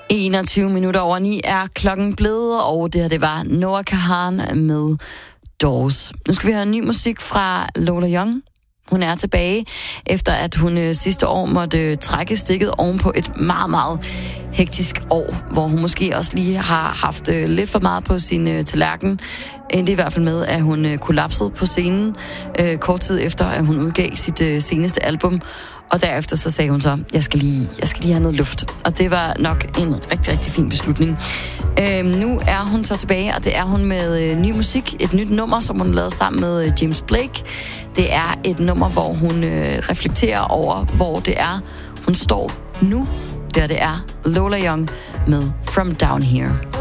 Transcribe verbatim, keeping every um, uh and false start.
enogtyve minutter over ni er klokken blevet, og det her det var Noah Kahan med Doors. Nu skal vi høre ny musik fra Lola Young. Hun er tilbage, efter at hun øh, sidste år måtte øh, trække stikket oven på et meget, meget hektisk år, hvor hun måske også lige har haft øh, lidt for meget på sin øh, tallerken. Endte i hvert fald med, at hun øh, kollapsede på scenen øh, kort tid efter, at hun udgav sit øh, seneste album. Og derefter så sagde hun så, jeg skal lige, jeg skal lige have noget luft. Og det var nok en rigtig, rigtig fin beslutning. Øhm, nu er hun så tilbage, og det er hun med øh, ny musik. Et nyt nummer, som hun lavede sammen med øh, James Blake. Det er et nummer, hvor hun øh, reflekterer over, hvor det er, hun står nu. Der det er Lola Young med From Down Here.